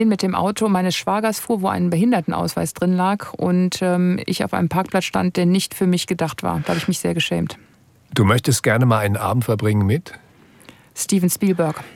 mit dem Auto meines Schwagers fuhr, wo ein Behindertenausweis drin lag und ich auf einem Parkplatz stand, der nicht für mich gedacht war. Da habe ich mich sehr geschämt. Du möchtest gerne mal einen Abend verbringen mit? Steven Spielberg.